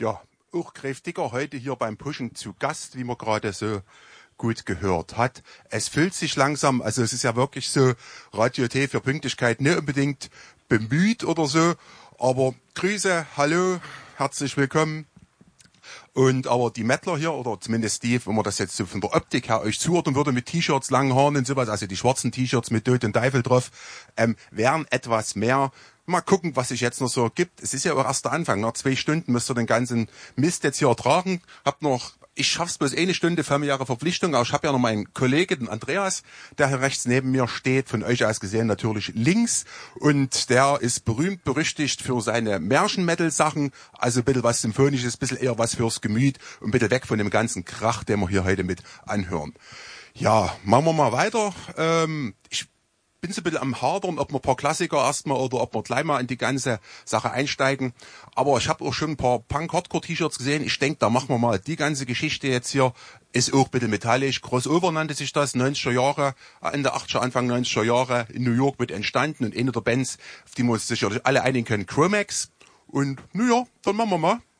Ja, auch kräftiger heute hier beim Pushen zu Gast, wie man gerade so gut gehört hat. Es füllt sich langsam, also es ist ja wirklich so, Radio T für Pünktlichkeit nicht unbedingt bemüht oder so, aber Grüße, hallo, herzlich willkommen. Und aber die Mettler hier, oder zumindest Steve, wenn man das jetzt so von der Optik her euch zuordnen würde mit T-Shirts, langen Haaren und sowas, also die schwarzen T-Shirts mit Tod und Teufel drauf, wären etwas mehr. Mal gucken, was sich jetzt noch so gibt. Es ist ja auch erst der Anfang. Nach 2 Stunden müsst ihr den ganzen Mist jetzt hier ertragen. Ich schaff's bloß 1 Stunde familiäre Verpflichtung, aber ich habe ja noch meinen Kollegen, den Andreas, der hier rechts neben mir steht, von euch aus gesehen natürlich links. Und der ist berühmt, berüchtigt für seine Märchen-Metal-Sachen. Also ein bisschen was Symphonisches, ein bisschen eher was fürs Gemüt und ein bisschen weg von dem ganzen Krach, den wir hier heute mit anhören. Ja, machen wir mal weiter. Ich bin so ein bisschen am Hadern, ob wir ein paar Klassiker erstmal oder ob wir gleich mal in die ganze Sache einsteigen. Aber ich habe auch schon ein paar Punk-Hardcore-T-Shirts gesehen. Ich denke, da machen wir mal die ganze Geschichte jetzt hier. Ist auch bitte metallisch. Crossover nannte sich das, 90er Jahre, Ende 80er, Anfang 90er Jahre in New York mit entstanden. Und eine der Bands, auf die wir uns sicherlich alle einigen können, Chromax. Und naja, dann machen wir mal.